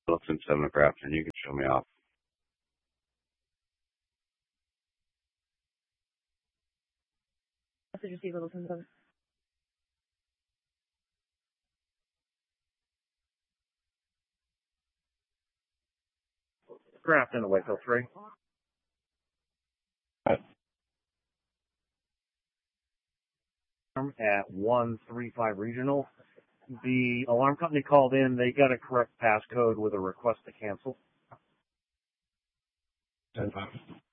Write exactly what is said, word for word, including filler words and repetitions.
Littleton seven Crafton, you can show me off. Message received, Littleton seven. Crafton to Wakefield three. Right. At one three five Regional. The alarm company called in. They got a correct passcode with a request to cancel. ten five.